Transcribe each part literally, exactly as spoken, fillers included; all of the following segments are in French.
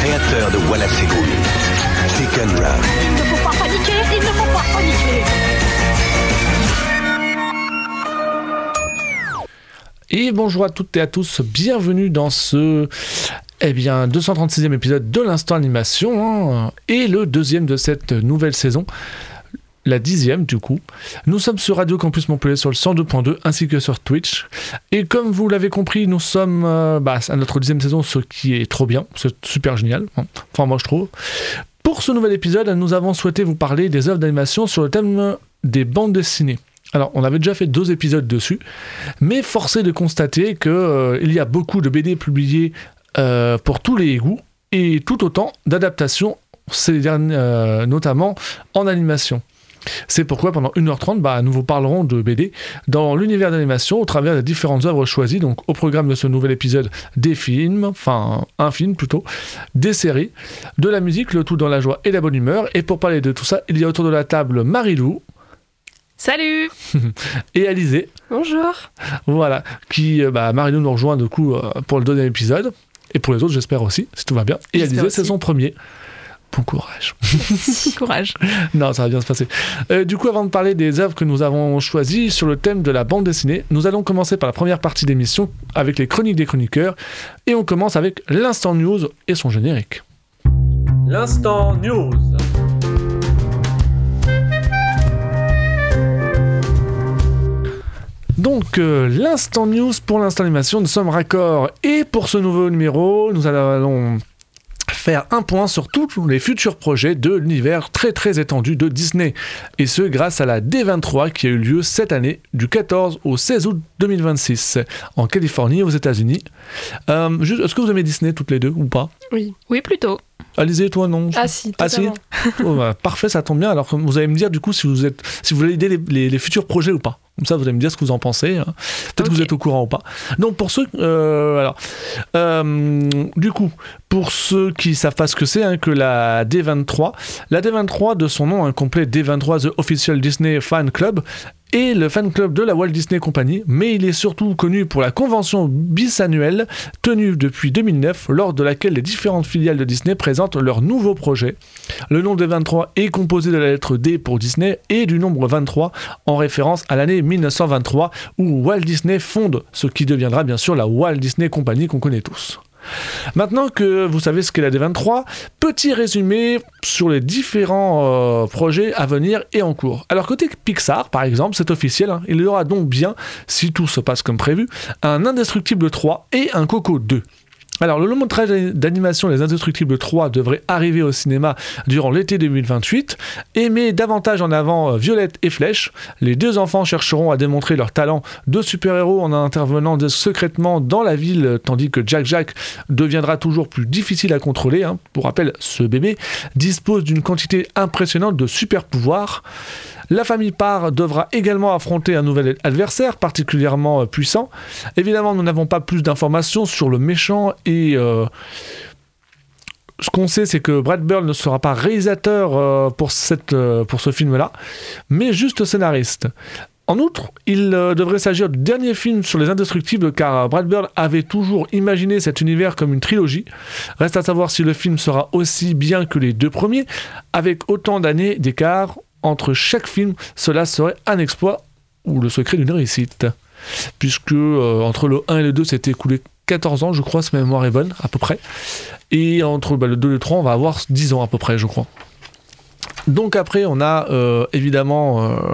créateur de Wallace et Gromit, Chicken Run. Il ne faut pas paniquer, il ne faut pas paniquer. Et bonjour à toutes et à tous, bienvenue dans ce eh bien, deux cent trente-sixième épisode de l'Instant Animation, hein, et le deuxième de cette nouvelle saison, la dixième du coup. Nous sommes sur Radio Campus Montpellier sur le cent deux point deux ainsi que sur Twitch. Et comme vous l'avez compris, nous sommes euh, bah, à notre dixième saison, ce qui est trop bien, c'est super génial, hein. Enfin moi je trouve. Pour ce nouvel épisode, nous avons souhaité vous parler des œuvres d'animation sur le thème des bandes dessinées. Alors, on avait déjà fait deux épisodes dessus, mais force est de constater qu'il euh, y a beaucoup de B D publiés euh, pour tous les goûts, et tout autant d'adaptations, ces derniers, euh, notamment en animation. C'est pourquoi pendant une heure trente, bah, nous vous parlerons de B D dans l'univers d'animation au travers des différentes œuvres choisies. Donc au programme de ce nouvel épisode, des films, enfin un film plutôt, des séries, de la musique, le tout dans la joie et la bonne humeur. Et pour parler de tout ça, il y a autour de la table Marie-Lou. Salut. Et Alizé. Bonjour. Voilà, qui, bah, Marie-Lou nous rejoint du coup euh, pour le deuxième épisode, et pour les autres j'espère aussi, si tout va bien. Et j'espère Alizé, aussi. c'est son premier. Bon courage. Courage. Non, ça va bien se passer. Euh, du coup, avant de parler des œuvres que nous avons choisies sur le thème de la bande dessinée, nous allons commencer par la première partie d'émission avec les chroniques des chroniqueurs, et on commence avec l'Instant News et son générique. L'Instant News. Donc, euh, l'Instant News pour l'Instant Animation, nous sommes raccords. Et pour ce nouveau numéro, nous allons faire un point sur tous les futurs projets de l'univers très très étendu de Disney. Et ce, grâce à la D vingt-trois qui a eu lieu cette année, du quatorze au seize août deux mille vingt-six, en Californie, aux États-Unis. Euh, juste, est-ce que vous aimez Disney toutes les deux ou pas ? Oui. Oui, plutôt. Alizé, toi non ? Ah si, Ah si. totalement. Oh, bah, parfait, ça tombe bien. Alors vous allez me dire du coup si vous êtes, si vous voulez aider les, les, les futurs projets ou pas. Comme ça, vous allez me dire ce que vous en pensez. Hein. Peut-être Ok. que vous êtes au courant ou pas. Donc pour ceux, euh, alors, euh, du coup, pour ceux qui savent pas ce que c'est, hein, que la D vingt-trois, la D vingt-trois de son nom incomplet D vingt-trois The Official Disney Fan Club, et le fan club de la Walt Disney Company, mais il est surtout connu pour la convention bisannuelle tenue depuis deux mille neuf, lors de laquelle les différentes filiales de Disney présentent leurs nouveaux projets. Le nom D vingt-trois est composé de la lettre D pour Disney et du nombre vingt-trois en référence à l'année mille neuf cent vingt-trois où Walt Disney fonde ce qui deviendra bien sûr la Walt Disney Company qu'on connaît tous. Maintenant que vous savez ce qu'est la D vingt-trois, petit résumé sur les différents euh, projets à venir et en cours. Alors côté Pixar par exemple, c'est officiel, hein, il y aura donc bien, si tout se passe comme prévu, un Indestructible trois et un Coco deux. Alors le long métrage d'animation Les Indestructibles trois devrait arriver au cinéma durant l'été deux mille vingt-huit et met davantage en avant euh, Violette et Flèche. Les deux enfants chercheront à démontrer leur talent de super-héros en intervenant secrètement dans la ville, tandis que Jack Jack deviendra toujours plus difficile à contrôler. Hein. Pour rappel, ce bébé dispose d'une quantité impressionnante de super-pouvoirs. La famille Parr devra également affronter un nouvel adversaire particulièrement puissant. Évidemment, nous n'avons pas plus d'informations sur le méchant et euh, ce qu'on sait, c'est que Brad Bird ne sera pas réalisateur euh, pour, cette, euh, pour ce film-là, mais juste scénariste. En outre, il euh, devrait s'agir du dernier film sur les Indestructibles car Brad Bird avait toujours imaginé cet univers comme une trilogie. Reste à savoir si le film sera aussi bien que les deux premiers, avec autant d'années d'écart entre chaque film, cela serait un exploit ou le secret d'une réussite. Puisque euh, entre le un et le deux, s'était écoulé quatorze ans, je crois, si ma mémoire est bonne, à peu près. Et entre bah, le deux et le trois, on va avoir dix ans à peu près, je crois. Donc après, on a euh, évidemment euh,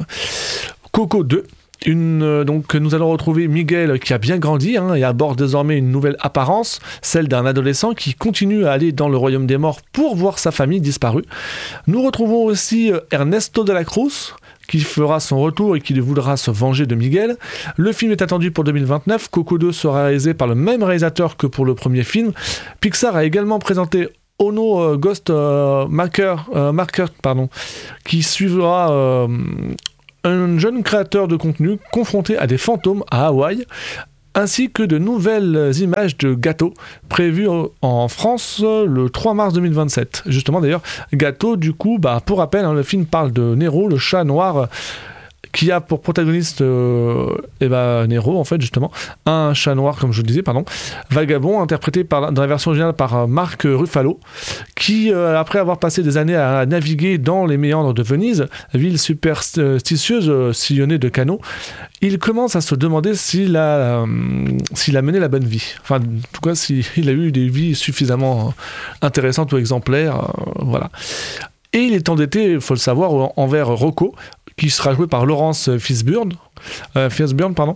Coco deux. Une, euh, donc nous allons retrouver Miguel qui a bien grandi hein, et aborde désormais une nouvelle apparence, celle d'un adolescent qui continue à aller dans le royaume des morts pour voir sa famille disparue. Nous retrouvons aussi euh, Ernesto de la Cruz qui fera son retour et qui voudra se venger de Miguel. Le film est attendu pour deux mille vingt-neuf. Coco deux sera réalisé par le même réalisateur que pour le premier film. Pixar a également présenté Ono euh, Ghost euh, Marker, euh, Marker pardon, qui suivra euh, un jeune créateur de contenu confronté à des fantômes à Hawaï, ainsi que de nouvelles images de Gâteau prévues en France le trois mars deux mille vingt-sept. Justement d'ailleurs, Gâteau, du coup, bah, pour rappel, hein, le film parle de Nero, le chat noir qui a pour protagoniste euh, eh ben, Nero, en fait, justement, un chat noir, comme je le disais, pardon, vagabond, interprété par, dans la version originale par Mark Ruffalo, qui, euh, après avoir passé des années à naviguer dans les méandres de Venise, ville superstitieuse euh, sillonnée de canaux, il commence à se demander s'il a, euh, s'il a mené la bonne vie. Enfin, en tout cas, s'il a eu des vies suffisamment euh, intéressantes ou exemplaires. Euh, voilà. Et il est endetté, il faut le savoir, envers Rocco, qui sera joué par Laurence Fishburne. Euh, Fishburne, pardon.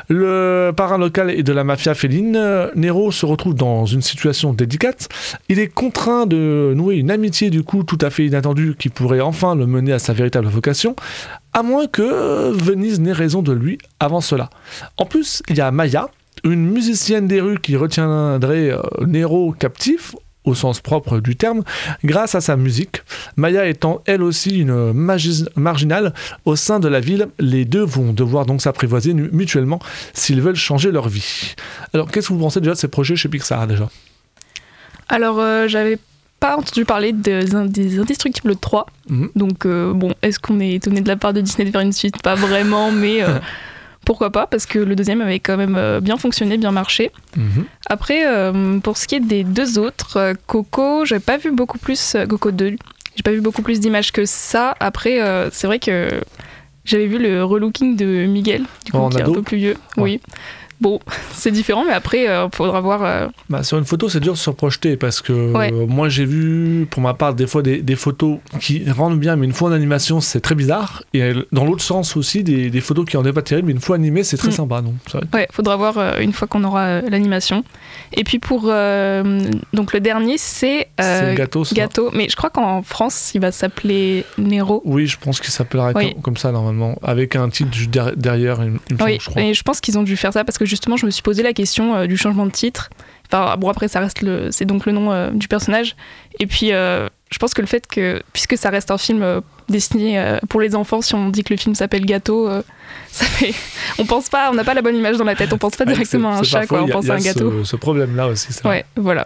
Le parrain local et de la mafia féline, Nero se retrouve dans une situation délicate. Il est contraint de nouer une amitié, du coup, tout à fait inattendue, qui pourrait enfin le mener à sa véritable vocation, à moins que Venise n'ait raison de lui avant cela. En plus, il y a Maya, une musicienne des rues qui retiendrait euh, Nero captif, au sens propre du terme, grâce à sa musique. Maya étant elle aussi une magi- marginale au sein de la ville, les deux vont devoir donc s'apprivoiser mutuellement s'ils veulent changer leur vie. Alors, qu'est-ce que vous pensez déjà de ces projets chez Pixar, déjà ? Alors, euh, j'avais pas entendu parler de, des Indestructibles trois, mm-hmm. donc euh, bon, est-ce qu'on est étonné de la part de Disney de faire une suite ? Pas vraiment, mais... Euh, pourquoi pas, parce que le deuxième avait quand même euh, bien fonctionné, bien marché. Mmh. Après, euh, pour ce qui est des deux autres, euh, Coco, j'ai pas vu beaucoup plus, euh, Coco deux, j'ai pas vu beaucoup plus d'images que ça. Après, euh, c'est vrai que j'avais vu le relooking de Miguel, du coup, oh, qui est un peu plus vieux. Ouais. Oui. Bon, c'est différent, mais après, il euh, faudra voir... Euh... Bah, sur une photo, c'est dur de se projeter, parce que ouais. euh, moi, j'ai vu, pour ma part, des fois, des, des photos qui rendent bien, mais une fois en animation, c'est très bizarre. Et dans l'autre sens aussi, des, des photos qui rendaient pas terribles, mais une fois animées, c'est très mmh. sympa. Donc, ça va être... Ouais, faudra voir euh, une fois qu'on aura euh, l'animation. Et puis pour... Euh, donc le dernier, c'est... Euh, c'est Gâteau, ça. Gâteau, mais je crois qu'en France, il va s'appeler Nero. Oui, je pense qu'il s'appellera oui. comme, comme ça, normalement, avec un titre juste derrière, il, il me oui, semble, je crois. Et je pense qu'ils ont dû faire ça, parce que justement, je me suis posé la question euh, du changement de titre. Enfin, bon, après, ça reste le, c'est donc le nom euh, du personnage. Et puis, euh, je pense que le fait que, puisque ça reste un film euh, destiné euh, pour les enfants, si on dit que le film s'appelle Gâteau, euh, ça fait, on pense pas, on n'a pas la bonne image dans la tête. On pense pas directement ouais, à un chat, quoi. On pense à un gâteau. Ce, ce problème-là aussi. Ça. Ouais, voilà.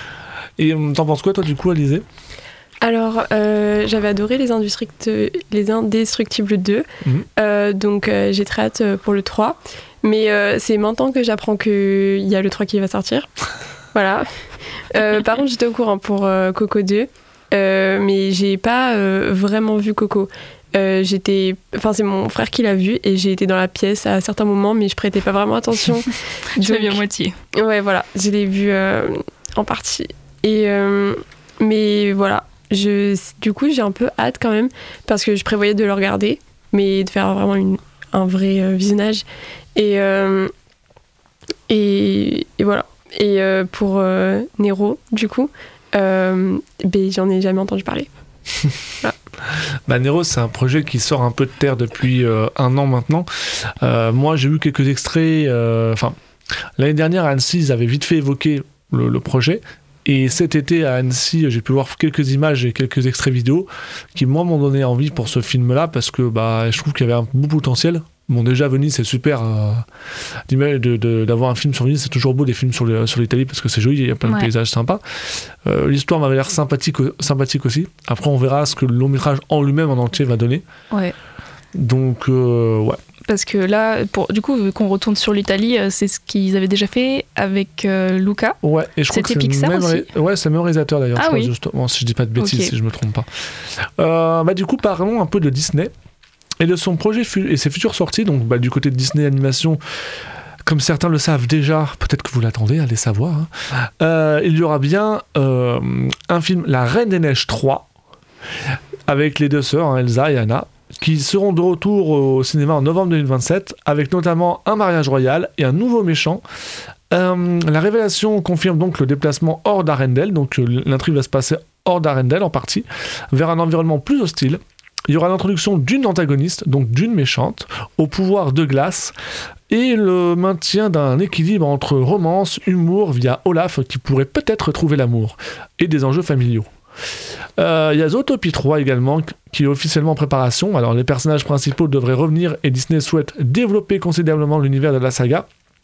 Et t'en penses quoi, toi, du coup, Alizée ? Alors, euh, j'avais adoré les, Indestructi- les Indestructibles deux, mmh. euh, donc euh, j'ai très hâte pour le trois. Mais euh, c'est maintenant que j'apprends qu'il y a le trois qui va sortir. Voilà. Euh, par contre, j'étais au courant pour euh, Coco deux, euh, mais j'ai pas euh, vraiment vu Coco. Euh, j'étais... Enfin, c'est mon frère qui l'a vu et j'ai été dans la pièce à certains moments, mais je prêtais pas vraiment attention. Je l'ai vu à moitié. Ouais, voilà. Je l'ai vu euh, en partie. Et, euh, mais voilà. Je, du coup, j'ai un peu hâte quand même, parce que je prévoyais de le regarder, mais de faire vraiment une, un vrai euh, visionnage. Et, euh, et, et voilà. Et euh, pour euh, Nero, du coup, euh, ben, j'en ai jamais entendu parler. Voilà. Bah, Nero, c'est un projet qui sort un peu de terre depuis euh, un an maintenant. Euh, moi, j'ai vu quelques extraits. Enfin, euh, l'année dernière, à Annecy, ils avaient vite fait évoquer le, le projet. Et cet été à Annecy, j'ai pu voir quelques images et quelques extraits vidéo qui, moi, m'ont donné envie pour ce film-là, parce que bah, je trouve qu'il y avait un beau potentiel. Bon, déjà, Venise, c'est super euh, de, de, d'avoir un film sur Venise. C'est toujours beau, des films sur, le, sur l'Italie, parce que c'est joli, il y a plein ouais. de paysages sympas. Euh, l'histoire m'avait l'air sympathique, sympathique aussi. Après, on verra ce que le long-métrage en lui-même, en entier, va donner. Ouais. Donc, euh, ouais. Parce que là, pour, du coup, vu qu'on retourne sur l'Italie, c'est ce qu'ils avaient déjà fait avec euh, Luca. Ouais, et je crois C'était que c'est Pixar le même, aussi. Ré... Ouais, c'est le même réalisateur d'ailleurs. Ah je oui. crois, justement, si je dis pas de bêtises, okay. si je me trompe pas. Euh, bah, du coup, parlons un peu de Disney et de son projet fu- et ses futures sorties. Donc, bah, du côté de Disney Animation, comme certains le savent déjà, peut-être que vous l'attendez, allez savoir. Hein. Euh, il y aura bien euh, un film, La Reine des Neiges trois, avec les deux sœurs, hein, Elsa et Anna, qui seront de retour au cinéma en novembre deux mille vingt-sept, avec notamment un mariage royal et un nouveau méchant. Euh, la révélation confirme donc le déplacement hors d'Arendelle, donc euh, l'intrigue va se passer hors d'Arendelle en partie, vers un environnement plus hostile. Il y aura l'introduction d'une antagoniste, donc d'une méchante, au pouvoir de glace, et le maintien d'un équilibre entre romance, humour via Olaf, qui pourrait peut-être trouver l'amour, et des enjeux familiaux. Il euh, y a Zootopie trois également qui est officiellement en préparation. Alors les personnages principaux devraient revenir et Disney souhaite développer considérablement l'univers de la saga.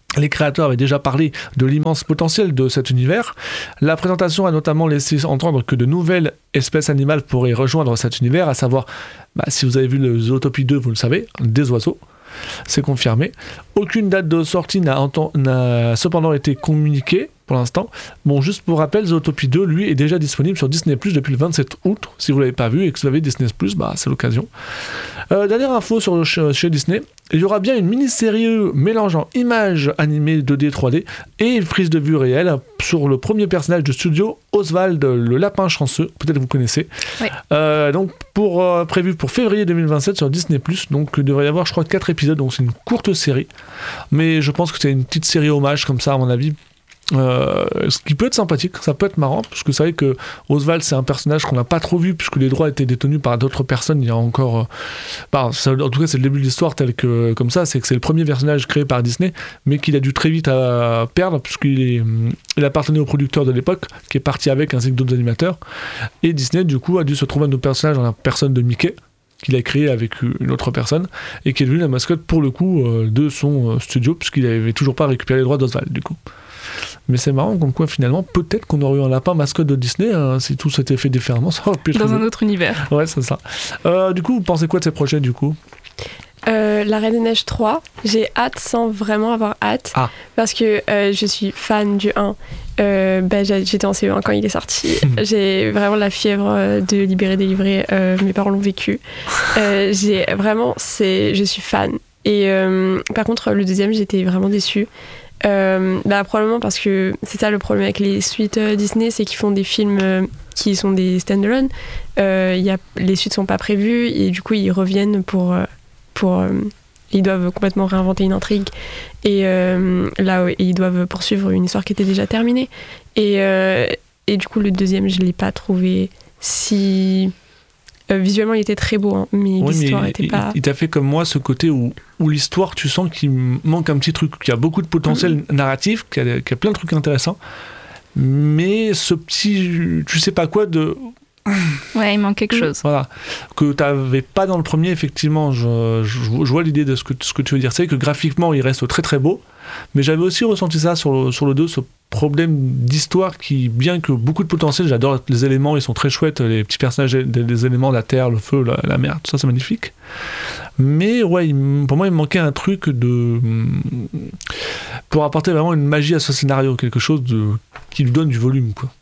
Les créateurs avaient déjà parlé de l'immense potentiel de cet univers. La présentation a notamment laissé entendre que de nouvelles espèces animales pourraient rejoindre cet univers, à savoir, bah, si vous avez vu le Zootopie deux, vous le savez, des oiseaux. C'est confirmé. Aucune date de sortie n'a, enten- n'a cependant été communiquée pour l'instant. Bon, juste pour rappel, Zootopie deux, lui, est déjà disponible sur Disney plus, depuis le vingt-sept août. Si vous ne l'avez pas vu et que vous avez Disney plus, bah, c'est l'occasion. Euh, dernière info sur, chez, chez Disney, il y aura bien une mini-série mélangeant images animées deux D, trois D et prise de vue réelle sur le premier personnage du studio, Oswald le lapin chanceux, peut-être que vous connaissez. Oui. Euh, donc pour, euh, prévu pour février deux mille vingt-sept sur Disney plus, donc il devrait y avoir je crois quatre épisodes, donc c'est une courte série, mais je pense que c'est une petite série hommage comme ça à mon avis. Euh, ce qui peut être sympathique, ça peut être marrant, parce que c'est vrai que Oswald c'est un personnage qu'on n'a pas trop vu puisque les droits étaient détenus par d'autres personnes il y a encore, euh, bah, ça, en tout cas c'est le début de l'histoire tel que comme ça, c'est que c'est le premier personnage créé par Disney, mais qu'il a dû très vite à perdre puisqu'il est, il appartenait au producteur de l'époque qui est parti avec ainsi que d'autres animateurs, et Disney du coup a dû se trouver un nouveau personnage dans la personne de Mickey qu'il a créé avec une autre personne et qui est devenu la mascotte pour le coup euh, de son euh, studio puisqu'il n'avait toujours pas récupéré les droits d'Oswald du coup. Mais c'est marrant comme quoi finalement peut-être qu'on aurait eu un lapin mascotte de Disney hein, si tout s'était fait différemment, ça aurait pu être Dans rigolo. un autre univers. Ouais, c'est ça. Euh, du coup, vous pensez quoi de ces projets du coup? Euh, La Reine des Neiges trois, j'ai hâte sans vraiment avoir hâte, Ah. parce que euh, je suis fan du un. Euh, bah, j'ai- j'étais en C E un quand il est sorti. J'ai vraiment la fièvre euh, de Libérer, Délivrer. Euh, mes parents l'ont vécu. Euh, j'ai vraiment, c'est, je suis fan. Et euh, par contre, le deuxième, j'étais vraiment déçue. Euh, bah, probablement parce que c'est ça le problème avec les suites euh, Disney, c'est qu'ils font des films euh, qui sont des stand-alone. Euh, y a, les suites sont pas prévues et du coup ils reviennent pour, euh, pour euh, ils doivent complètement réinventer une intrigue et euh, là ouais, ils doivent poursuivre une histoire qui était déjà terminée et, euh, et du coup le deuxième je l'ai pas trouvé si euh, visuellement il était très beau hein, mais Oui, l'histoire mais était il, pas il t'a fait comme moi ce côté où, où l'histoire, tu sens qu'il manque un petit truc, qu'il y a beaucoup de potentiel Mm. narratif, qu'il y, a, qu'il y a plein de trucs intéressants, mais ce petit, tu sais pas quoi de, Ouais, il manque quelque chose. voilà, que t'avais pas dans le premier. Effectivement, je, je, je vois l'idée de ce que, ce que tu veux dire. C'est que graphiquement, il reste très très beau, mais j'avais aussi ressenti ça sur le, sur le deux, ce problème d'histoire qui, bien que beaucoup de potentiel, j'adore les éléments, ils sont très chouettes, les petits personnages, les, les éléments, la terre, le feu, la, la mer, tout ça c'est magnifique. Mais ouais, il, pour moi, il me manquait un truc de pour apporter vraiment une magie à ce scénario, quelque chose de, qui lui donne du volume, quoi.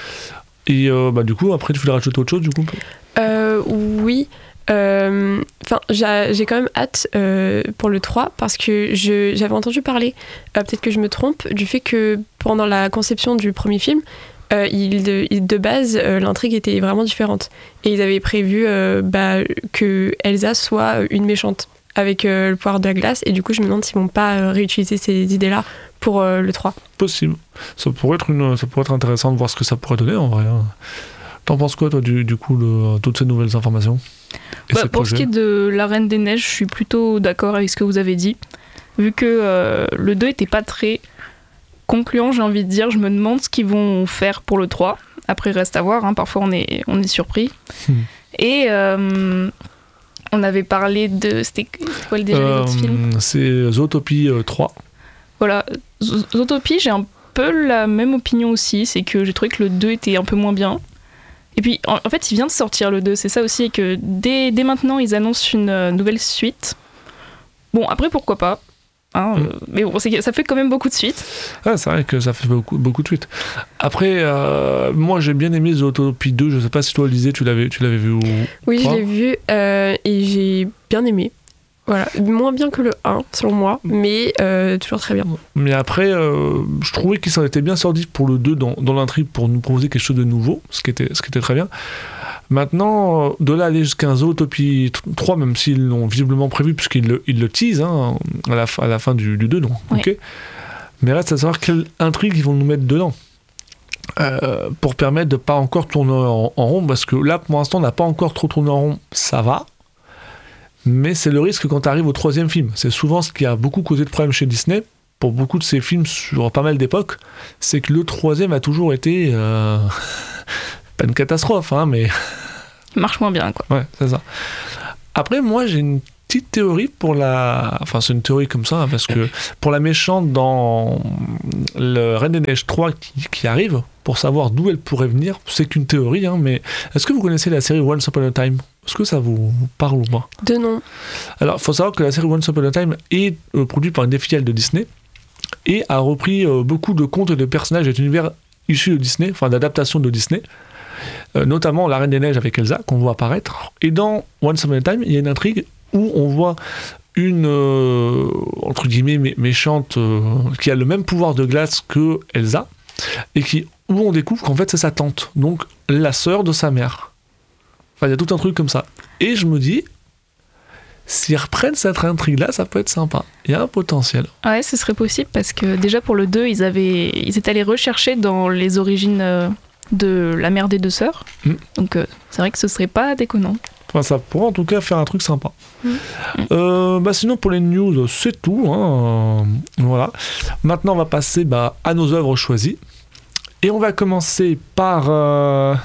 Et euh, bah, du coup, après, tu voulais rajouter autre chose, du coup? Euh, oui. Euh, Enfin, j'ai j'ai quand même hâte euh, pour le trois parce que je- j'avais entendu parler, euh, peut-être que je me trompe, du fait que pendant la conception du premier film, euh, il, de, il- de base, euh, l'intrigue était vraiment différente. Et ils avaient prévu euh, bah, que Elsa soit une méchante avec euh, le pouvoir de la glace. Et du coup, je me demande s'ils vont pas euh, réutiliser ces idées-là pour euh, le trois. Possible. Ça pourrait être une, ça pourrait être intéressant de voir ce que ça pourrait donner en vrai, hein. T'en penses quoi, toi, du, du coup, de toutes ces nouvelles informations et Bah, ces pour ce projets qui est de La Reine des Neiges, je suis plutôt d'accord avec ce que vous avez dit. Vu que euh, le deux était pas très concluant, j'ai envie de dire, je me demande ce qu'ils vont faire pour le trois. Après, reste à voir, hein, parfois on est, on est surpris. Hmm. Et euh, on avait parlé de... C'était c'était quoi le déjà les Euh, autres films C'est Zootopie euh, trois. Voilà, Z- Zootopie, j'ai un peu la même opinion aussi, c'est que j'ai trouvé que le deux était un peu moins bien. Et puis, en, en fait, il vient de sortir le deux, c'est ça aussi, et que dès, dès maintenant, ils annoncent une euh, nouvelle suite. Bon, après, pourquoi pas hein, Mm. euh, mais bon, c'est que ça fait quand même beaucoup de suites. Ah, c'est vrai que ça fait beaucoup, beaucoup de suite. Après, euh, moi j'ai bien aimé Zootopie deux. Je sais pas si toi, Lisée, tu l'avais, tu l'avais vu ou Oui, je pas. l'ai vu euh, et j'ai bien aimé. Voilà, moins bien que le un, selon moi, mais euh, toujours très bien. Mais après, euh, je trouvais qu'il s'en était bien sorti pour le deux dans, dans l'intrigue pour nous proposer quelque chose de nouveau, ce qui était, ce qui était très bien. Maintenant, euh, de là à aller jusqu'à un Zootopie trois, même s'ils l'ont visiblement prévu, puisqu'ils le, ils le teasent hein, à, la, fin- à la fin du, du deux, donc, Ouais. ok. Mais reste à savoir quelle intrigue ils vont nous mettre dedans. Euh, pour permettre de pas encore tourner en, en rond, parce que là, pour l'instant, on n'a pas encore trop tourné en rond, ça va. Mais c'est le risque quand tu arrives au troisième film. C'est souvent ce qui a beaucoup causé de problèmes chez Disney, pour beaucoup de ces films sur pas mal d'époques, c'est que le troisième a toujours été... euh, pas une catastrophe, hein, mais... Il marche moins bien, quoi. Ouais, c'est ça. Après, moi, j'ai une petite théorie pour la... Enfin, c'est une théorie comme ça, hein, parce que pour la méchante dans le Reine des Neiges trois qui, qui arrive, pour savoir d'où elle pourrait venir, c'est qu'une théorie, hein, mais est-ce que vous connaissez la série Once Upon a Time ? Est-ce que ça vous parle ou pas ? De nom. Alors, il faut savoir que la série Once Upon a Time est euh, produite par une des filiales de Disney et a repris euh, beaucoup de contes et de personnages et d'univers issus de Disney, enfin d'adaptations de Disney, euh, notamment La Reine des Neiges avec Elsa, qu'on voit apparaître. Et dans Once Upon a Time, il y a une intrigue où on voit une, euh, entre guillemets, mé- méchante euh, qui a le même pouvoir de glace que Elsa, et qui, où on découvre qu'en fait c'est sa tante, donc la sœur de sa mère. Enfin, il y a tout un truc comme ça. Et je me dis, s'ils reprennent cette intrigue-là, ça peut être sympa. Il y a un potentiel. Ouais, ce serait possible parce que déjà pour le deux, ils, avaient... ils étaient allés rechercher dans les origines euh, de la mère des deux sœurs. Mm. Donc euh, c'est vrai que ce serait pas déconnant. Enfin, ça pourrait en tout cas faire un truc sympa. Mm. Euh, bah sinon, pour les news, c'est tout. Hein. Voilà. Maintenant, on va passer bah, à nos œuvres choisies. Et on va commencer par... Euh...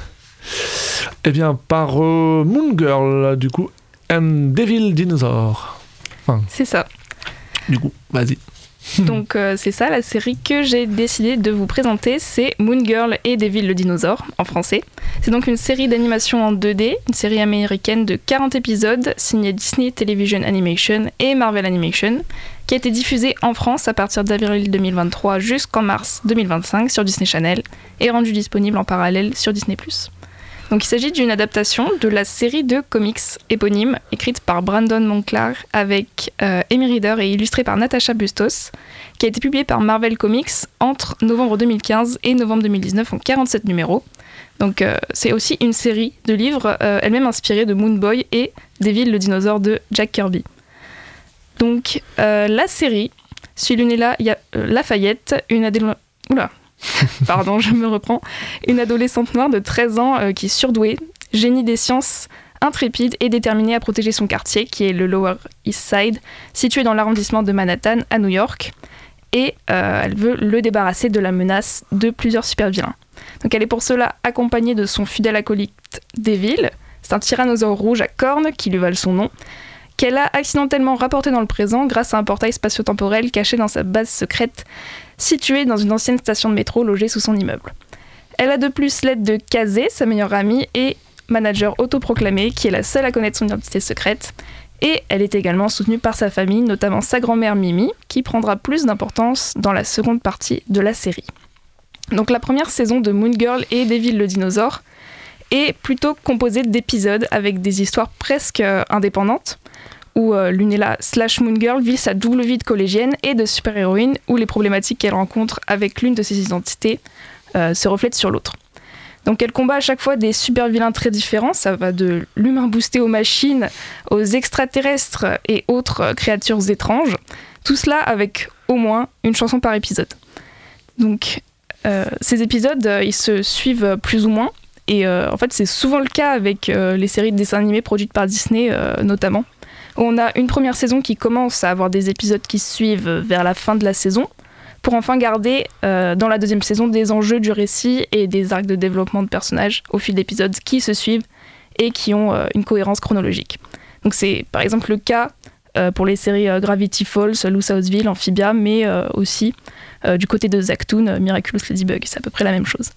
Eh bien, par euh, Moon Girl, du coup, and Devil Dinosaur. Enfin, c'est ça. Du coup, vas-y. Donc, euh, c'est ça, la série que j'ai décidé de vous présenter, c'est Moon Girl et Devil le Dinosaure, en français. C'est donc une série d'animation en deux D, une série américaine de quarante épisodes, signée Disney Television Animation et Marvel Animation, qui a été diffusée en France à partir d'avril deux mille vingt-trois jusqu'en mars deux mille vingt-cinq sur Disney Channel, et rendue disponible en parallèle sur Disney plus. Donc il s'agit d'une adaptation de la série de comics éponyme écrite par Brandon Monclar avec euh, Amy Reeder et illustrée par Natasha Bustos, qui a été publiée par Marvel Comics entre novembre deux mille quinze et novembre deux mille dix-neuf en quarante-sept numéros. Donc euh, c'est aussi une série de livres euh, elle-même inspirée de Moon Boy et Devil le dinosaure de Jack Kirby. Donc euh, la série suit Lunella y a, euh, Lafayette, une adolescente... Oula Pardon, je me reprends. Une adolescente noire de treize ans euh, qui est surdouée, génie des sciences, intrépide et déterminée à protéger son quartier, qui est le Lower East Side, situé dans l'arrondissement de Manhattan, à New York. Et euh, elle veut le débarrasser de la menace de plusieurs super-vilains. Donc elle est pour cela accompagnée de son fidèle acolyte Devil. C'est un tyrannosaure rouge à cornes qui lui valent son nom, qu'elle a accidentellement rapporté dans le présent grâce à un portail spatio-temporel caché dans sa base secrète située dans une ancienne station de métro logée sous son immeuble. Elle a de plus l'aide de Kazé, sa meilleure amie et manager autoproclamé, qui est la seule à connaître son identité secrète. Et elle est également soutenue par sa famille, notamment sa grand-mère Mimi, qui prendra plus d'importance dans la seconde partie de la série. Donc la première saison de Moon Girl et Devil le dinosaure est plutôt composée d'épisodes avec des histoires presque euh, indépendantes, où euh, Lunella slash Moon Girl vit sa double vie de collégienne et de super-héroïne, où les problématiques qu'elle rencontre avec l'une de ses identités euh, se reflètent sur l'autre. Donc elle combat à chaque fois des super-vilains très différents, ça va de l'humain boosté aux machines, aux extraterrestres et autres euh, créatures étranges, tout cela avec au moins une chanson par épisode. Donc euh, ces épisodes, euh, ils se suivent plus ou moins, et euh, en fait c'est souvent le cas avec euh, les séries de dessins animés produites par Disney euh, notamment. On a une première saison qui commence à avoir des épisodes qui suivent vers la fin de la saison, pour enfin garder euh, dans la deuxième saison des enjeux du récit et des arcs de développement de personnages au fil d'épisodes qui se suivent et qui ont euh, une cohérence chronologique. Donc c'est par exemple le cas euh, pour les séries euh, Gravity Falls, Lou Southville, Amphibia, mais euh, aussi euh, du côté de Zachtoon, euh, Miraculous Ladybug, c'est à peu près la même chose.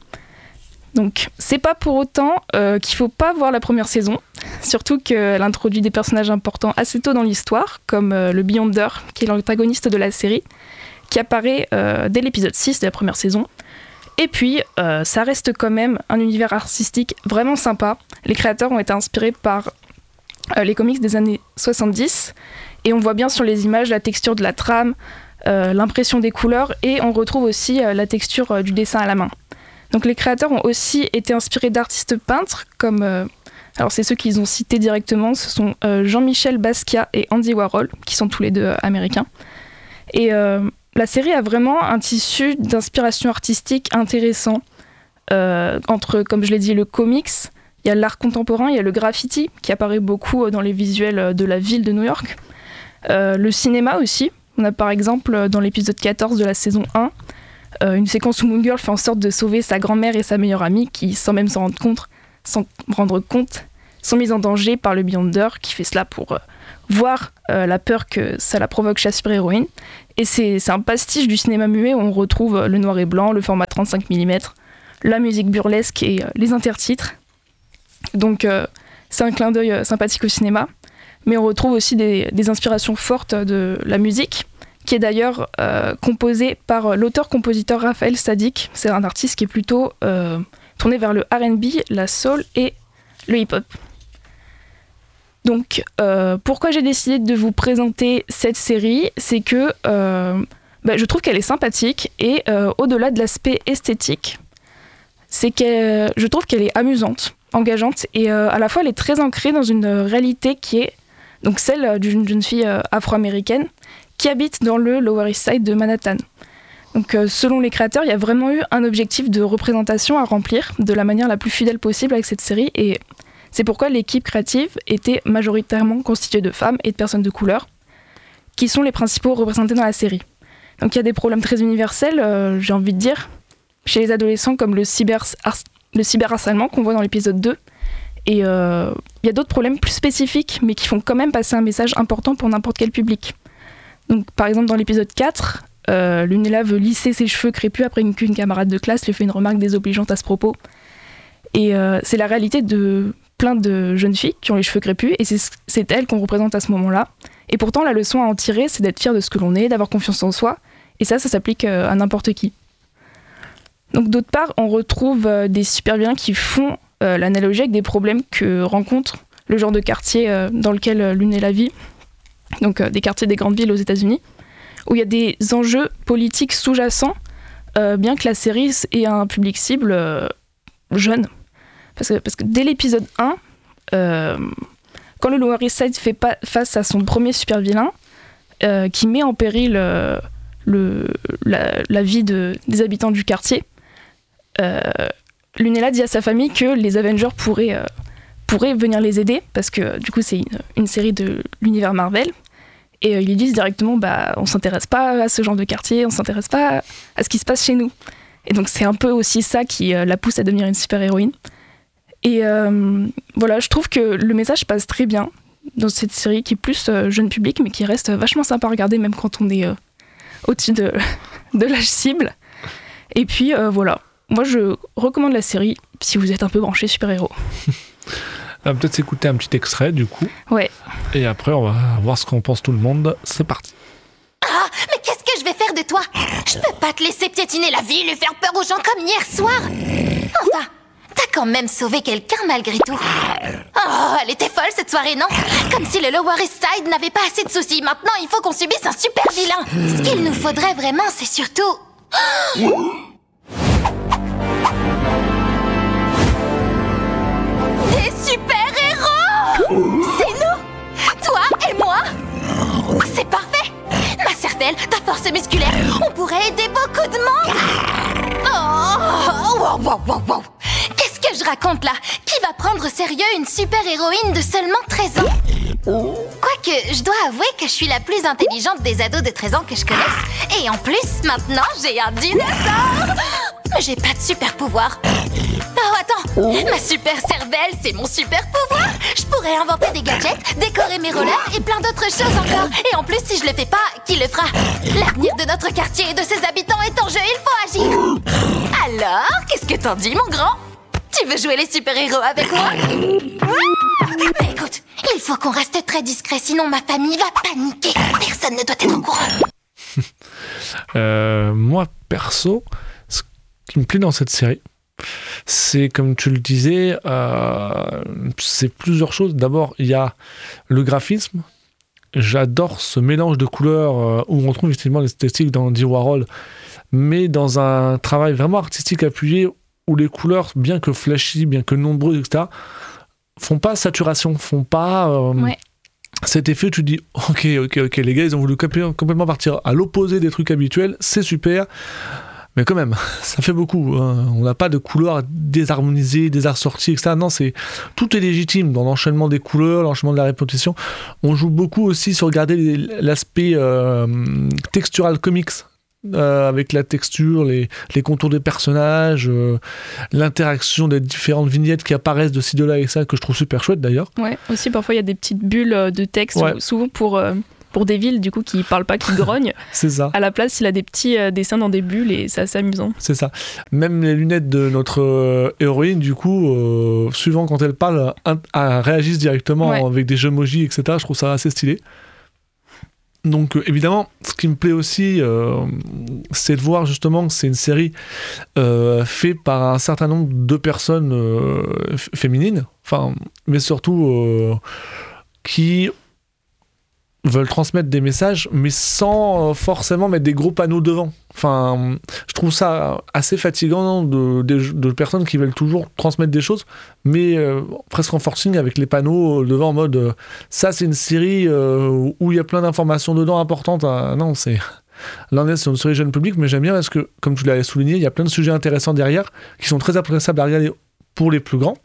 Donc c'est pas pour autant euh, qu'il faut pas voir la première saison, surtout qu'elle introduit des personnages importants assez tôt dans l'histoire, comme euh, le Beyonder, qui est l'antagoniste de la série, qui apparaît euh, dès l'épisode six de la première saison. Et puis euh, ça reste quand même un univers artistique vraiment sympa. Les créateurs ont été inspirés par euh, les comics des années soixante-dix, et on voit bien sur les images la texture de la trame, euh, l'impression des couleurs, et on retrouve aussi euh, la texture euh, du dessin à la main. Donc les créateurs ont aussi été inspirés d'artistes peintres, comme, euh, alors c'est ceux qu'ils ont cités directement, ce sont euh, Jean-Michel Basquiat et Andy Warhol, qui sont tous les deux euh, américains. Et euh, la série a vraiment un tissu d'inspiration artistique intéressant, euh, entre, comme je l'ai dit, le comics, il y a l'art contemporain, il y a le graffiti, qui apparaît beaucoup dans les visuels de la ville de New York, euh, le cinéma aussi. On a par exemple, dans l'épisode quatorze de la saison un, Euh, une séquence où Moon Girl fait en sorte de sauver sa grand-mère et sa meilleure amie qui, sans même s'en rendre compte, sans rendre compte sont mises en danger par le Beyonder qui fait cela pour euh, voir euh, la peur que ça la provoque chez la super-héroïne. Et c'est, c'est un pastiche du cinéma muet où on retrouve le noir et blanc, le format trente-cinq millimètres, la musique burlesque et euh, les intertitres. Donc euh, c'est un clin d'œil euh, sympathique au cinéma. Mais on retrouve aussi des, des inspirations fortes de la musique, qui est d'ailleurs euh, composée par l'auteur-compositeur Raphaël Saadiq. C'est un artiste qui est plutôt euh, tourné vers le R and B, la soul et le hip-hop. Donc, euh, pourquoi j'ai décidé de vous présenter cette série ? C'est que euh, bah, je trouve qu'elle est sympathique et euh, au-delà de l'aspect esthétique, c'est que je trouve qu'elle est amusante, engageante et euh, à la fois elle est très ancrée dans une réalité qui est donc celle d'une jeune fille euh, afro-américaine qui habite dans le Lower East Side de Manhattan. Donc, euh, selon les créateurs, il y a vraiment eu un objectif de représentation à remplir de la manière la plus fidèle possible avec cette série et c'est pourquoi l'équipe créative était majoritairement constituée de femmes et de personnes de couleur qui sont les principaux représentés dans la série. Donc il y a des problèmes très universels, euh, j'ai envie de dire, chez les adolescents comme le, cyber, le cyberharcèlement qu'on voit dans l'épisode deux. Et euh, il y a d'autres problèmes plus spécifiques, mais qui font quand même passer un message important pour n'importe quel public. Donc, par exemple, dans l'épisode quatre, euh, Lunella veut lisser ses cheveux crépus après qu'une camarade de classe lui fait une remarque désobligeante à ce propos. Et euh, c'est la réalité de plein de jeunes filles qui ont les cheveux crépus, et c'est, c'est elles qu'on représente à ce moment-là. Et pourtant, la leçon à en tirer, c'est d'être fier de ce que l'on est, d'avoir confiance en soi, et ça, ça s'applique euh, à n'importe qui. Donc, d'autre part, on retrouve euh, des super-vilains qui font Euh, l'analogie avec des problèmes que rencontre le genre de quartier euh, dans lequel euh, Lunella vit, donc euh, des quartiers des grandes villes aux États-Unis, où il y a des enjeux politiques sous-jacents, euh, bien que la série ait un public cible euh, jeune. Parce que, parce que dès l'épisode un, euh, quand le Lower East Side fait pas face à son premier super-vilain, euh, qui met en péril euh, le, la, la vie de, des habitants du quartier, euh, Lunella dit à sa famille que les Avengers pourraient, euh, pourraient venir les aider, parce que du coup c'est une, une série de l'univers Marvel, et euh, ils lui disent directement bah, on s'intéresse pas à ce genre de quartier, on s'intéresse pas à ce qui se passe chez nous. Et donc c'est un peu aussi ça qui euh, la pousse à devenir une super-héroïne. Et euh, voilà, je trouve que le message passe très bien dans cette série qui est plus euh, jeune public, mais qui reste vachement sympa à regarder même quand on est euh, au-dessus de, de l'âge cible. Et puis euh, voilà. Moi, je recommande la série si vous êtes un peu branché super-héros. On va peut-être s'écouter un petit extrait, du coup. Ouais. Et après, on va voir ce qu'en pense tout le monde. C'est parti. Ah, mais qu'est-ce que je vais faire de toi ? Je peux pas te laisser piétiner la ville et faire peur aux gens comme hier soir. Enfin, t'as quand même sauvé quelqu'un malgré tout. Oh, elle était folle cette soirée, non ? Comme si le Lower East Side n'avait pas assez de soucis. Maintenant, il faut qu'on subisse un super vilain. Ce qu'il nous faudrait vraiment, c'est surtout... Des super-héros! C'est nous! Toi et moi! C'est parfait! Ma cervelle, ta force musculaire, on pourrait aider beaucoup de monde! Oh! Wow, wow, wow, wow! Qu'est-ce que je raconte là? Qui va prendre au sérieux une super-héroïne de seulement treize ans? Quoique, je dois avouer que je suis la plus intelligente des ados de treize ans que je connaisse. Et en plus, maintenant, j'ai un dinosaure! Mais j'ai pas de super-pouvoir. Oh, attends! Ma super cervelle, c'est mon super-pouvoir! Je pourrais inventer des gadgets, décorer mes rollers et plein d'autres choses encore. Et en plus, si je le fais pas, qui le fera? L'avenir de notre quartier et de ses habitants est en jeu, il faut agir! Alors, qu'est-ce que t'en dis, mon grand? Tu veux jouer les super-héros avec moi? Mais écoute, il faut qu'on reste très discret, sinon ma famille va paniquer. Personne ne doit être au courant. euh, moi, perso, ce qui me plaît dans cette série, c'est, comme tu le disais, euh, c'est plusieurs choses. D'abord, il y a le graphisme. J'adore ce mélange de couleurs euh, où on trouve effectivement l'esthétique d'Andy Warhol, mais dans un travail vraiment artistique appuyé où les couleurs, bien que flashy, bien que nombreuses, et cetera, font pas saturation, font pas euh, ouais. cet effet. Tu dis ok, ok, ok, les gars, ils ont voulu complètement partir à l'opposé des trucs habituels, c'est super. Mais quand même, ça fait beaucoup. Hein. On n'a pas de couleurs désharmonisées, désassorties, et cetera. Non, c'est, tout est légitime dans l'enchaînement des couleurs, l'enchaînement de la répétition. On joue beaucoup aussi sur regarder l'aspect euh, textural comics euh, avec la texture, les, les contours des personnages, euh, l'interaction des différentes vignettes qui apparaissent de ci, de là et ça, que je trouve super chouette d'ailleurs. Ouais, aussi parfois il y a des petites bulles euh, de texte, Ouais. souvent pour, euh, pour des villes du coup qui parlent pas, qui grognent. C'est ça. À la place, il a des petits euh, dessins dans des bulles et c'est assez amusant. C'est ça. Même les lunettes de notre euh, héroïne, du coup, euh, suivant quand elle parle, un- un- réagissent directement Ouais. avec des emojis, et cetera. Je trouve ça assez stylé. Donc, euh, évidemment, ce qui me plaît aussi, euh, c'est de voir justement que c'est une série euh, faite par un certain nombre de personnes euh, f- féminines, enfin, mais surtout euh, qui veulent transmettre des messages, mais sans euh, forcément mettre des gros panneaux devant. Enfin, je trouve ça assez fatigant de, de, de personnes qui veulent toujours transmettre des choses, mais euh, presque en forcing avec les panneaux devant en mode euh, ça c'est une série euh, où il y a plein d'informations dedans importantes. Ah, non, c'est... Là on est sur une série jeune public, mais j'aime bien parce que, comme tu l'avais souligné, il y a plein de sujets intéressants derrière qui sont très appréciables à regarder pour les plus grands,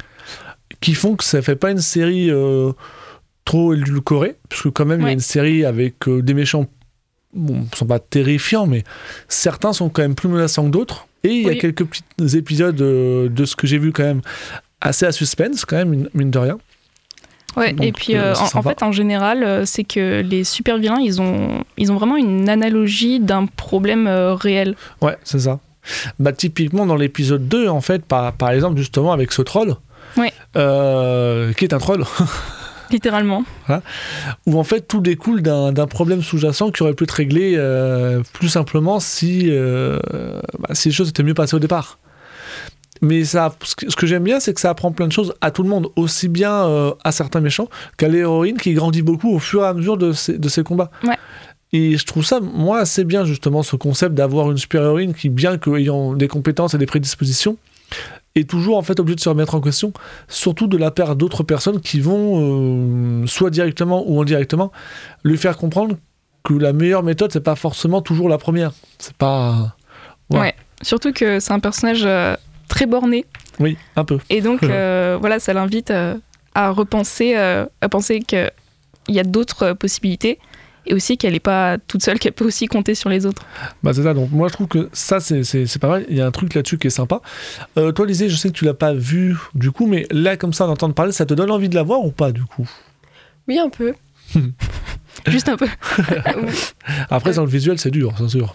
qui font que ça fait pas une série... Euh, trop édulcoré, puisque quand même il y a Ouais. une série avec euh, des méchants, bon, ils sont pas terrifiants, mais certains sont quand même plus menaçants que d'autres, et il y a Oui. quelques petits épisodes euh, de ce que j'ai vu quand même assez à suspense, quand même, mine- mine de rien. Ouais, Donc, et puis euh, euh, c'est en, en sympa. fait, en général, euh, c'est que les super vilains, ils ont, ils ont vraiment une analogie d'un problème euh, réel. Ouais, c'est ça. Bah, typiquement dans l'épisode deux, en fait, par, par exemple, justement, avec ce troll, Ouais. euh, qui est un troll, Littéralement. où en fait tout découle d'un d'un problème sous-jacent qui aurait pu être réglé euh, plus simplement si, euh, bah, si les choses étaient mieux passées au départ. Mais ça, ce que, ce que j'aime bien, c'est que ça apprend plein de choses à tout le monde, aussi bien euh, à certains méchants qu'à l'héroïne qui grandit beaucoup au fur et à mesure de ses, de ses combats. Ouais. Et je trouve ça, moi, assez bien justement ce concept d'avoir une super-héroïne qui, bien qu'ayant des compétences et des prédispositions, est toujours en fait obligée de se remettre en question, surtout de la part d'autres personnes qui vont, euh, soit directement ou indirectement, lui faire comprendre que la meilleure méthode, c'est pas forcément toujours la première. C'est pas... Ouais. Ouais. Surtout que c'est un personnage euh, très borné. Oui, un peu. Et donc, euh, voilà, ça l'invite euh, à repenser, euh, à penser qu'il y a d'autres euh, possibilités. Et aussi qu'elle n'est pas toute seule, qu'elle peut aussi compter sur les autres. Bah c'est ça, donc moi je trouve que ça c'est, c'est, c'est pas mal, il y a un truc là-dessus qui est sympa. Euh, toi Lizzie, je sais que tu l'as pas vu du coup, mais là comme ça d'entendre parler, ça te donne envie de la voir ou pas du coup? Oui, un peu. Juste un peu. Après dans le visuel c'est dur, c'est sûr.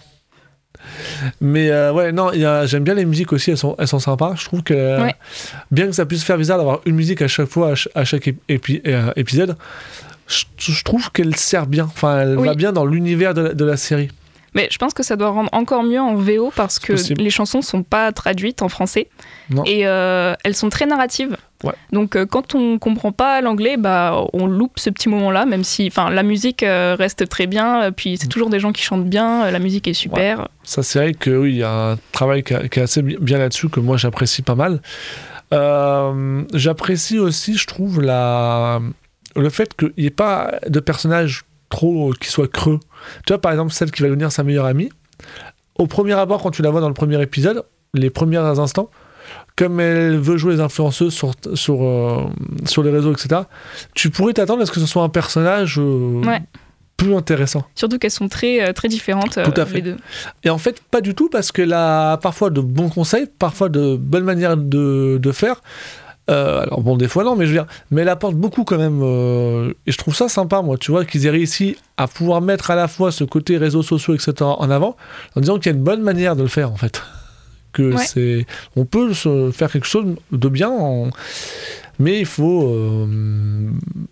Mais euh, ouais, non, il y a, j'aime bien les musiques aussi, elles sont, elles sont sympas. Je trouve que Ouais. bien que ça puisse faire bizarre d'avoir une musique à chaque fois, à, ch- à chaque épi- épi- euh, épisode, je, je trouve qu'elle sert bien, enfin elle Oui. va bien dans l'univers de la, de la série. Mais je pense que ça doit rendre encore mieux en V O parce que possible. les chansons sont pas traduites en français. Non. Et euh, elles sont très narratives. Ouais. Donc euh, quand on comprend pas l'anglais, bah, on loupe ce petit moment-là, même si la musique euh, reste très bien. euh, Puis c'est toujours des gens qui chantent bien, euh, la musique est super. Ça, c'est vrai que oui, il y a un travail qui, a- qui est assez bi- bien là-dessus que moi j'apprécie pas mal. Euh, j'apprécie aussi, je trouve, la... le fait qu'il n'y ait pas de personnage trop qui soit creux. Tu vois, par exemple, celle qui va devenir sa meilleure amie. Au premier abord, quand tu la vois dans le premier épisode, les premiers instants, comme elle veut jouer les influenceuses sur, sur, euh, sur les réseaux, et cetera, tu pourrais t'attendre à ce que ce soit un personnage euh, Ouais. plus intéressant. Surtout qu'elles sont très, euh, très différentes. Tout à euh, fait. les deux. Et en fait, pas du tout, parce qu'elle a parfois de bons conseils, parfois de bonnes manières de, de faire. Euh, alors bon, des fois non, mais je veux dire, mais elle apporte beaucoup quand même. euh, et je trouve ça sympa, moi, tu vois, qu'ils aient réussi à pouvoir mettre à la fois ce côté réseaux sociaux, et cetera, en avant, en disant qu'il y a une bonne manière de le faire, en fait. Que Ouais. c'est, on peut se faire quelque chose de bien, en- mais il faut, euh,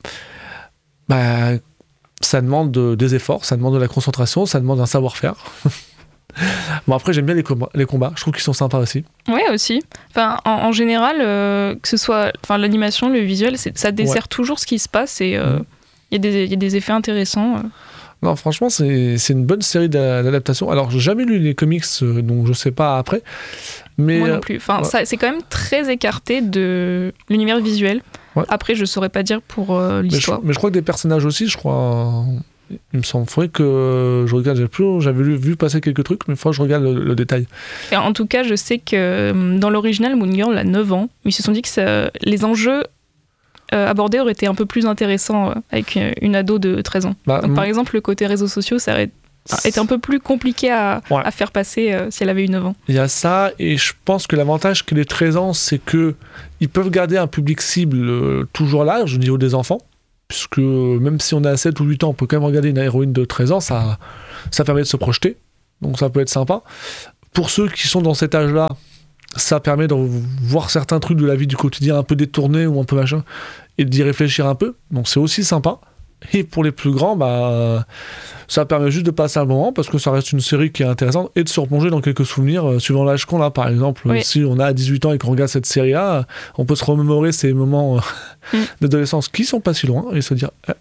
bah, ça demande de- des efforts, ça demande de la concentration, ça demande un savoir-faire. Bon, après, j'aime bien les combats, les combats. Je trouve qu'ils sont sympas aussi. Ouais, aussi. Enfin, en, en général, euh, que ce soit enfin, l'animation, le visuel, c'est- ça dessert toujours ce qui se passe et il Mhm. y, a des- y a des effets intéressants. euh. Non, franchement, c'est c'est une bonne série d'a- d'adaptations. Alors, j'ai jamais lu les comics, euh, donc je sais pas après. Mais Moi euh, non plus. Enfin, ouais. ça- c'est quand même très écarté de l'univers visuel. Ouais. Après, je saurais pas dire pour euh, mais, je, l'histoire. mais je crois que des personnages aussi, je crois. euh, Il me semble. Faudrait que je regarde. J'avais plus- J'avais lu- vu passer quelques trucs, mais il faudrait que je regarde le, le détail. Et en tout cas, je sais que euh, dans l'original, Moon Girl a neuf ans. Mais ils se sont dit que ça- les enjeux euh, abordés auraient été un peu plus intéressants euh, avec une, une ado de treize ans. Bah, Donc, m- par exemple, le côté réseaux sociaux, ça aurait enfin, est un peu plus compliquée à, Ouais. à faire passer euh, si elle avait eu neuf ans. Il y a ça, et je pense que l'avantage que les treize ans, c'est que ils peuvent garder un public cible euh, toujours large au niveau des enfants, puisque euh, même si on a sept ou huit ans, on peut quand même regarder une héroïne de treize ans, ça, ça permet de se projeter, donc ça peut être sympa. Pour ceux qui sont dans cet âge-là, ça permet de voir certains trucs de la vie du quotidien un peu détournés ou un peu machin, et d'y réfléchir un peu, donc c'est aussi sympa. Et pour les plus grands, bah, ça permet juste de passer un bon moment parce que ça reste une série qui est intéressante et de se replonger dans quelques souvenirs euh, suivant l'âge qu'on a. Par exemple, Oui. si on a dix-huit ans et qu'on regarde cette série-là, on peut se remémorer ces moments euh, Mm. d'adolescence qui sont pas si loin et se dire euh,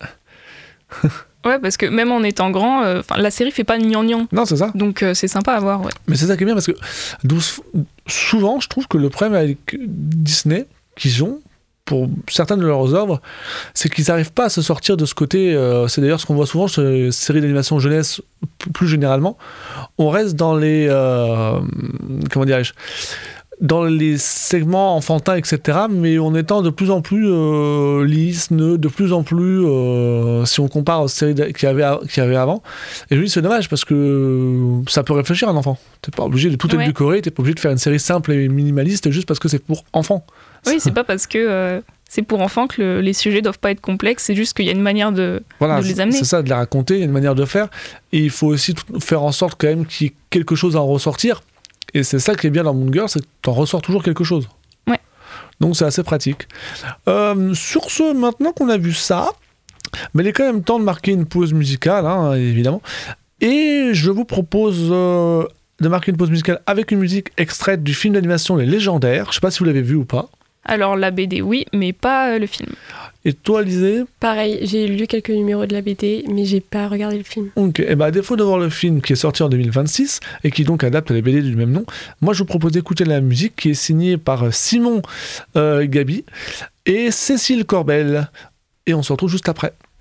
Ouais, parce que même en étant grand, euh, 'fin, la série fait pas gnangnan. non, c'est ça. Donc euh, c'est sympa à voir, ouais. Mais c'est ça qui est bien parce que douze souvent, je trouve que le problème avec Disney qu'ils ont pour certaines de leurs œuvres, c'est qu'ils n'arrivent pas à se sortir de ce côté. Euh, c'est d'ailleurs ce qu'on voit souvent sur les séries d'animation jeunesse, p- plus généralement. On reste dans les. Euh, comment dirais-je dans les segments enfantins, et cetera, mais en étant de plus en plus euh, lisse, neutre, de plus en plus, euh, si on compare aux séries qu'il y avait, a- qu'il y avait avant. Et je me dis, c'est dommage, parce que ça peut réfléchir un enfant. T'es pas obligé de tout Ouais. édulcorer, t'es pas obligé de faire une série simple et minimaliste juste parce que c'est pour enfants. Oui, c'est pas parce que euh, c'est pour enfants que le- les sujets doivent pas être complexes, c'est juste qu'il y a une manière de, Voilà, de les c'est- amener. c'est ça, de les raconter, il y a une manière de faire. Et il faut aussi tout- faire en sorte quand même qu'il y ait quelque chose à en ressortir. Et c'est ça qui est bien dans Moon Girl, c'est que t'en ressors toujours quelque chose. Ouais. Donc c'est assez pratique. Euh, sur ce, maintenant qu'on a vu ça, mais il est quand même temps de marquer une pause musicale, hein, évidemment. Et je vous propose euh, de marquer une pause musicale avec une musique extraite du film d'animation Les Légendaires. Je sais pas si vous l'avez vu ou pas. Alors la B D, oui, mais pas euh, le film. Et toi, Lisée? Pareil, j'ai lu quelques numéros de la B D, mais j'ai pas regardé le film. Ok, et ben à défaut de voir le film qui est sorti en deux mille vingt-six et qui donc adapte les B D du même nom, moi je vous propose d'écouter la musique qui est signée par Simon euh, Gabi et Cécile Corbel. Et on se retrouve juste après.